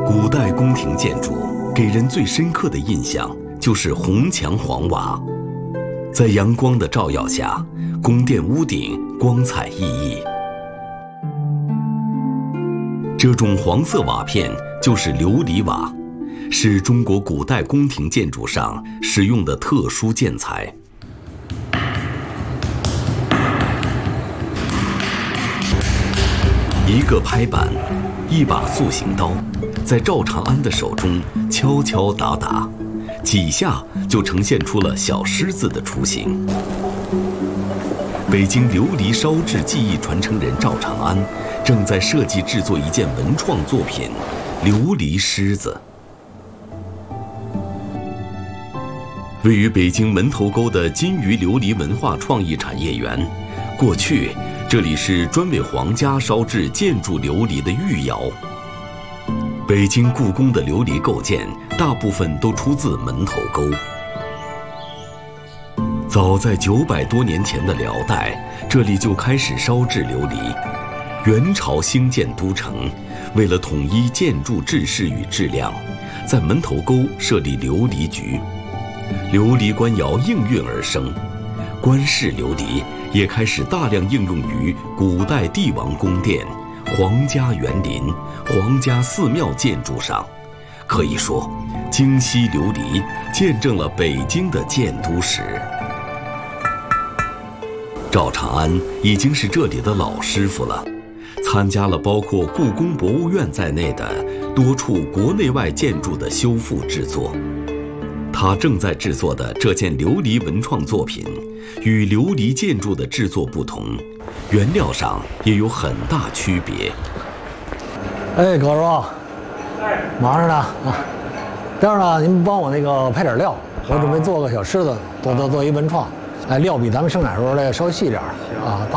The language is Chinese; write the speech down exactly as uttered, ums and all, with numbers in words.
古代宫廷建筑给人最深刻的印象就是红墙黄瓦，在阳光的照耀下，宫殿屋顶光彩熠熠。这种黄色瓦片就是琉璃瓦，是中国古代宫廷建筑上使用的特殊建材。一个拍板，一把塑形刀，在赵长安的手中敲敲打打，几下就呈现出了小狮子的雏形。北京琉璃烧制技艺传承人赵长安正在设计制作一件文创作品——琉璃狮子。位于北京门头沟的金鱼琉璃文化创意产业园，过去这里是专为皇家烧制建筑琉璃的御窑。北京故宫的琉璃构件大部分都出自门头沟。早在九百多年前的辽代，这里就开始烧制琉璃。元朝兴建都城，为了统一建筑制式与质量，在门头沟设立琉璃局，琉璃官窑应运而生，官式琉璃也开始大量应用于古代帝王宫殿、皇家园林、皇家寺庙建筑上。可以说，京西琉璃见证了北京的建都史。赵长安已经是这里的老师傅了，参加了包括故宫博物院在内的多处国内外建筑的修复制作。他正在制作的这件琉璃文创作品，与琉璃建筑的制作不同，原料上也有很大区别。 哎，葛师傅，哎，忙着呢啊。待会儿呢，您们帮我那个配点料，我准备做个小狮子，做做做一文创。哎，料比咱们生产时候的稍细点儿啊。